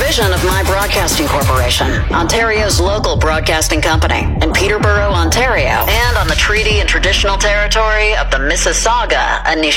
division of My Broadcasting Corporation, Ontario's local broadcasting company, in Peterborough, Ontario, and on the treaty and traditional territory of the Mississauga Initiative.